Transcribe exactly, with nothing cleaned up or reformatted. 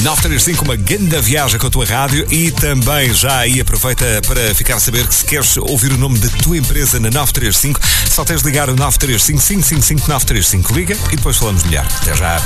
nove três cinco, uma grande viagem com a tua rádio e também já aí aproveita para ficar a saber que se queres ouvir o nome da tua empresa na nove três cinco, só tens de ligar o nove três cinco, cinco cinco cinco, nove três cinco. Liga e depois falamos melhor. Até já.